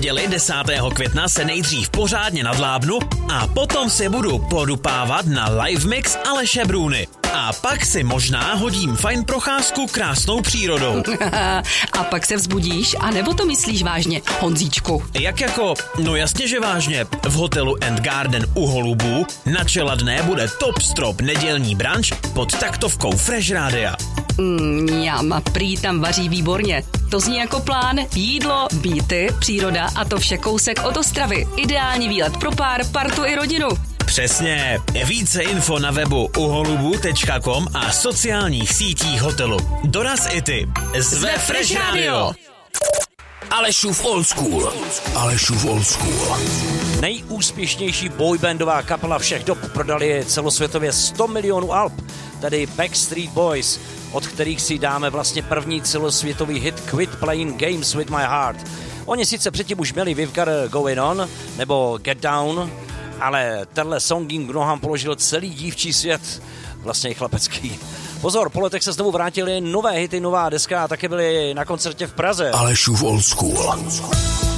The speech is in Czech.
neděli 10. května se nejdřív pořádně nadlábnu a potom se budu podupávat na live mix Aleše Brůny. A pak si možná hodím fajn procházku krásnou přírodou. A pak se vzbudíš, anebo to myslíš vážně, Honzíčku? Jak jako? No jasně, že vážně. V hotelu And Garden u Holubů na Čeladné bude top strop nedělní brunch pod taktovkou Fresh Rádia. Mňam, prý tam vaří výborně. To zní jako plán, jídlo, býty, příroda a to vše kousek od Ostravy. Ideální výlet pro pár, partu i rodinu. Přesně. Více info na webu uholubu.com a sociálních sítích hotelu. Doraz i ty. Zve Fresh Radio. Alešův Old School. Alešův Old School. Nejúspěšnější boybandová kapela všech dob prodali celosvětově 100 milionů alb, tedy Backstreet Boys, od kterých si dáme vlastně první celosvětový hit Quit Playing Games with My Heart. Oni sice předtím už měli We've Got Going On nebo Get Down, ale tenhle song jim k nohám položil celý dívčí svět, vlastně i chlapecký. Pozor, po letech se znovu vrátily nové hity, nová deska a také byly na koncertě v Praze. Alešův Old School.